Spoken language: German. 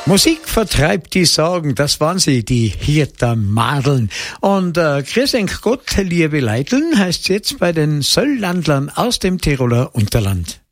Musik vertreibt die Sorgen, das waren sie, die Hirter Madeln. Und Grüß Gott, liebe Leiteln, heißt jetzt bei den Sölllandlern aus dem Tiroler Unterland.